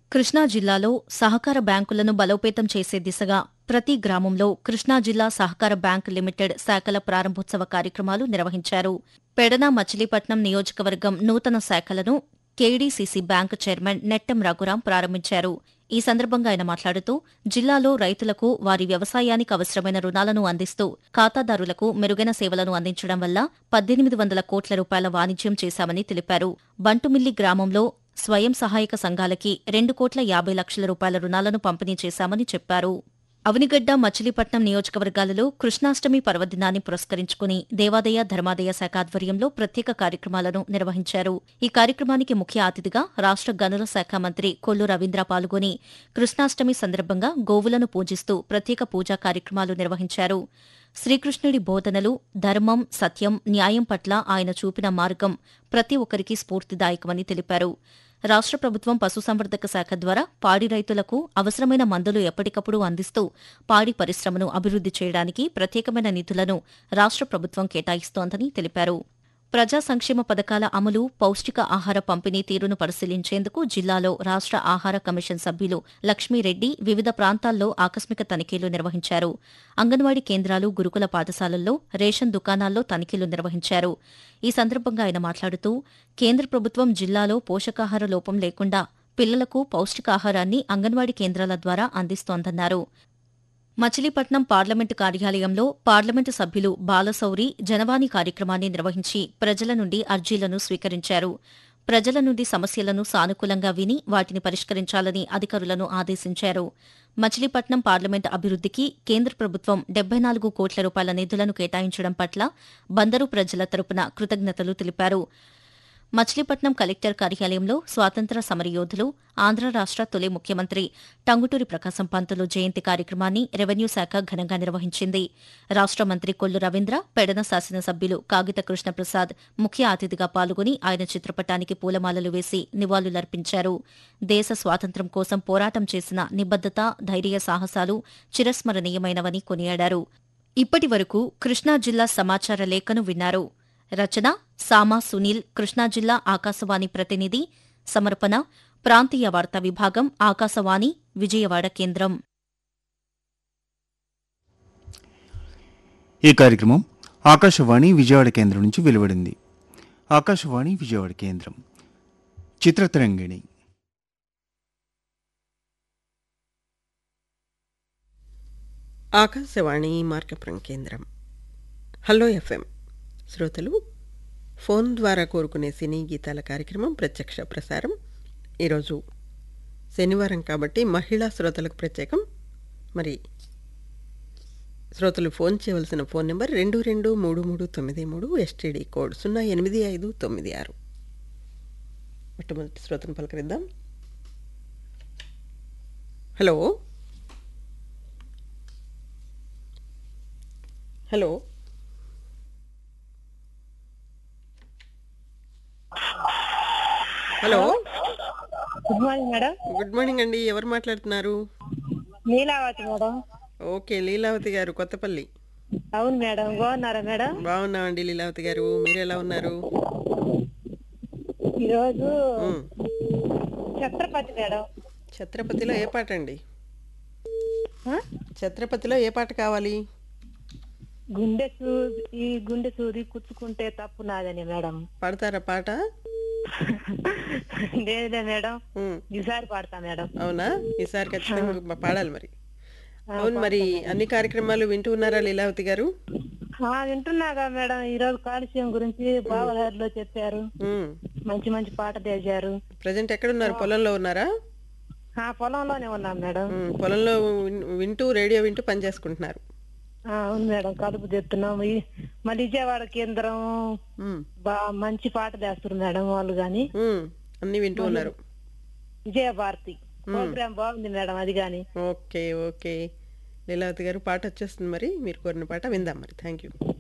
కృష్ణా జిల్లాలో సహకార బ్యాంకులను బలోపేతం చేసే దిశగా ప్రతి గ్రామంలో కృష్ణా జిల్లా సహకార బ్యాంక్ లిమిటెడ్ శాఖల ప్రారంభోత్సవ కార్యక్రమాలు నిర్వహించారు. పెడన మచిలీపట్నం నియోజకవర్గం నూతన శాఖలను KDCC bank chairman Nettem Raghuram ప్రారంభించారు. ఈ సందర్భంగా ఆయన మాట్లాడుతూ జిల్లాలో రైతులకు వారి వ్యవసాయానికి అవసరమైన రుణాలను అందిస్తూ ఖాతాదారులకు మెరుగైన సేవలను అందించడం వల్ల 1,800 కోట్ల రూపాయల వాణిజ్యం చేశామని తెలిపారు. బంటుమిల్లి గ్రామంలో స్వయం సహాయక సంఘాలకి 2,50,00,000 రూపాయల రుణాలను పంపిణీ చేశామని చెప్పారు. అవనిగడ్డ మచిలీపట్నం నియోజకవర్గాలలో కృష్ణాష్టమి పర్వదినాన్ని పురస్కరించుకుని దేవాదాయ ధర్మాదాయ శాఖ ఆధ్వర్యంలో ప్రత్యేక కార్యక్రమాలను నిర్వహించారు. ఈ కార్యక్రమానికి ముఖ్య అతిథిగా రాష్ట్ర గనుల శాఖ మంత్రి కొల్లు రవీంద్ర పాల్గొని కృష్ణాష్టమి సందర్భంగా గోవులను పూజిస్తూ ప్రత్యేక పూజా కార్యక్రమాలు నిర్వహించారు. శ్రీకృష్ణుడి బోధనలు, ధర్మం, సత్యం, న్యాయం పట్ల ఆయన చూపిన మార్గం ప్రతి ఒక్కరికి స్ఫూర్తిదాయకమని తెలిపారు. రాష్ట్ర ప్రభుత్వం పశుసంవర్ధక శాఖ ద్వారా పాడి రైతులకు అవసరమైన మందులు ఎప్పటికప్పుడు అందిస్తూ పాడి పరిశ్రమను అభివృద్ది చేయడానికి ప్రత్యేకమైన నిధులను రాష్ట్ర ప్రభుత్వం కేటాయిస్తోందని తెలిపారు. ప్రజా సంక్షేమ పథకాల అమలు, పౌష్టిక ఆహార పంపిణీ తీరును పరిశీలించేందుకు జిల్లాలో రాష్ట్ర ఆహార కమిషన్ సభ్యులు లక్ష్మీరెడ్డి వివిధ ప్రాంతాల్లో ఆకస్మిక తనిఖీలు నిర్వహించారు. అంగన్వాడీ కేంద్రాలు, గురుకుల పాఠశాలల్లో, రేషన్ దుకాణాల్లో తనిఖీలు నిర్వహించారు. ఈ సందర్భంగా ఆయన మాట్లాడుతూ కేంద్ర ప్రభుత్వం జిల్లాలో పోషకాహార లోపం లేకుండా పిల్లలకు పౌష్టికాహారాన్ని అంగన్వాడీ కేంద్రాల ద్వారా అందిస్తోందన్నారు. మచిలీపట్నం పార్లమెంటు కార్యాలయంలో పార్లమెంటు సభ్యులు బాలశౌరి జనవాణి కార్యక్రమాన్ని నిర్వహించి ప్రజల నుండి అర్జీలను స్వీకరించారు. ప్రజల నుండి సమస్యలను సానుకూలంగా విని వాటిని పరిష్కరించాలని అధికారులను ఆదేశించారు. మచిలీపట్నం పార్లమెంటు అభివృద్దికి కేంద్ర ప్రభుత్వం 74 కోట్ల రూపాయల నిధులను కేటాయించడం పట్ల బందరు ప్రజల తరపున కృతజ్ఞతలు తెలిపారు. మచిలీపట్నం కలెక్టర్ కార్యాలయంలో స్వాతంత్ర్య సమరయోధులు, ఆంధ్ర రాష్ట్ర తొలి ముఖ్యమంత్రి టంగుటూరి ప్రకాశం పంతులు జయంతి కార్యక్రమాన్ని రెవెన్యూ శాఖ ఘనంగా నిర్వహించింది. రాష్ట్ర మంత్రి కొల్లు రవీంద్ర, పెడన శాసనసభ్యులు కాగిత కృష్ణప్రసాద్ ముఖ్య అతిథిగా పాల్గొని ఆయన చిత్రపటానికి పూలమాలలు వేసి నివాళులర్పించారు. దేశ స్వాతంత్ర్యం కోసం పోరాటం చేసిన నిబద్దత, ధైర్య సాహసాలు చిరస్మరణీయమైనవని కొనియాడారు. ఇప్పటి వరకు కృష్ణా జిల్లా సమాచార లేఖను విన్నారు. రచన సామా సునీల్, కృష్ణా జిల్లా ఆకాశవాణి ప్రతినిధి. సమర్పణ ప్రాంతీయ వార్తా విభాగం, ఆకాశవాణి విజయవాడ కేంద్రం. ఈ కార్యక్రమం ఆకాశవాణి విజయవాడ కేంద్రం నుంచి వెలువడింది. ఆకాశవాణి విజయవాడ కేంద్రం చిత్రతరంగిణి. ఆకాశవాణి మార్గపురం కేంద్రం. హలో ఎఫ్ఎం శ్రోతలు ఫోన్ ద్వారా కోరుకునే సినీ గీతాల కార్యక్రమం ప్రత్యక్ష ప్రసారం. ఈరోజు శనివారం కాబట్టి మహిళా శ్రోతలకు ప్రత్యేకం. మరి శ్రోతలు ఫోన్ చేయవలసిన ఫోన్ నెంబర్ 223393, ఎస్టీడీ కోడ్ 08596. మొట్టమొదటి శ్రోతను పలకరిద్దాం. Hello hello hello good morning madam. Good morning అండి. ఎవరు మాట్లాడుతున్నారు? నీలావతి మేడం. ఓకే, లీలావతి గారు, కొత్తపల్లి. అవును మేడం. బాగున్నారా మేడం? బాగున్నామండి లీలావతి గారు, మీరు ఎలా ఉన్నారు? ఈరోజు ఛత్రపతి మేడం. ఛత్రపతిలో ఏ పాట అండి? ఆ? ఛత్రపతిలో ఏ పాట కావాలి? గుండె సూది కుచ్చుకుంటే తప్పు నాదని మేడం. పాడతారా పాట? లేదే మేడం, ఈసారి పాడతా మేడం. అవునా? ఈసారి ఖచ్చితంగా పాడాలి మరి. అవును, మరి అన్ని కార్యక్రమాలు వింటూ ఉన్నారా లీలావతి గారు? వింటున్నాగా మేడం. ఈరోజు కాలుష్యం గురించి బావహారిలో చెప్పారు. మంచి మంచి పాట చేశారు. ప్రజెంట్ ఎక్కడున్నారు? పొలంలో ఉన్నారా? పొలంలోనే ఉన్నాం మేడం. పొలంలో వింటూ, రేడియో వింటూ పని చేసుకుంటున్నారు. అవును మేడం, కలుపు తెస్తున్నాం. మళ్ళీ విజయవాడ కేంద్రం మంచి పాట చేస్తారు మేడం వాళ్ళు. గాని అన్ని వింటూ ఉన్నారు. విజయభారతి ప్రోగ్రామ్ బాగుంది మేడం అది. గాని ఓకే ఓకే లీలావతి గారు, పాట వచ్చేస్తుంది మరి. మీరు కోరిన పాట విందాం మరి. Thank you.